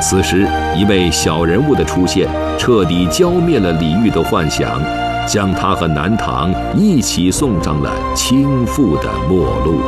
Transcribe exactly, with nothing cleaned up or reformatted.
此时，一位小人物的出现，彻底浇灭了李煜的幻想，将他和南唐一起送上了倾覆的末路。